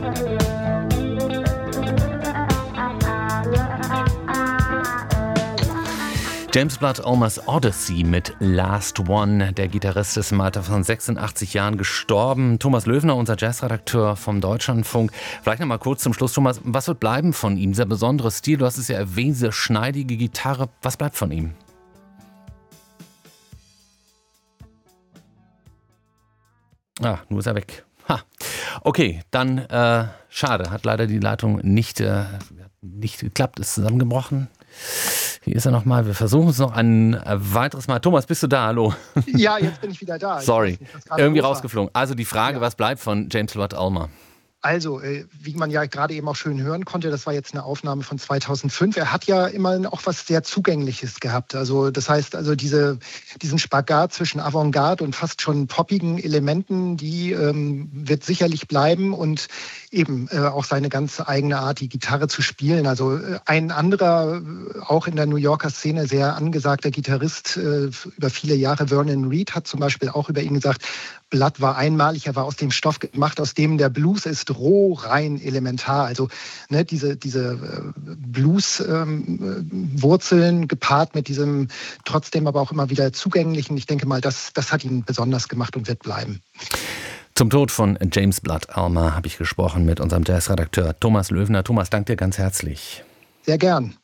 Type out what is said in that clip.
James Blood Ulmer's Odyssey mit Last One. Der Gitarrist ist im Alter von 86 Jahren gestorben. Thomas Löwner, unser Jazzredakteur vom Deutschlandfunk. Vielleicht noch mal kurz zum Schluss, Thomas, was wird bleiben von ihm? Dieser besondere Stil, du hast es ja erwähnt, diese schneidige Gitarre. Was bleibt von ihm? Nur ist er weg. Okay, dann schade. Hat leider die Leitung nicht geklappt, ist zusammengebrochen. Hier ist er nochmal. Wir versuchen es noch ein weiteres Mal. Thomas, bist du da? Hallo. Ja, jetzt bin ich wieder da. Sorry, irgendwie rausgeflogen. Also die Frage, was bleibt von James Blood Ulmer? Also, wie man ja gerade eben auch schön hören konnte, das war jetzt eine Aufnahme von 2005. Er hat ja immerhin auch was sehr Zugängliches gehabt. Also das heißt, also diesen Spagat zwischen Avantgarde und fast schon poppigen Elementen, die wird sicherlich bleiben und eben auch seine ganz eigene Art, die Gitarre zu spielen. Also ein anderer, auch in der New Yorker Szene sehr angesagter Gitarrist über viele Jahre, Vernon Reid, hat zum Beispiel auch über ihn gesagt, Blood war einmalig, er war aus dem Stoff gemacht, aus dem der Blues ist roh, rein, elementar. Also diese Blues-Wurzeln gepaart mit diesem trotzdem aber auch immer wieder zugänglichen. Ich denke mal, das hat ihn besonders gemacht und wird bleiben. Zum Tod von James Blood Ulmer habe ich gesprochen mit unserem Jazzredakteur Thomas Löwner. Thomas, danke dir ganz herzlich. Sehr gern.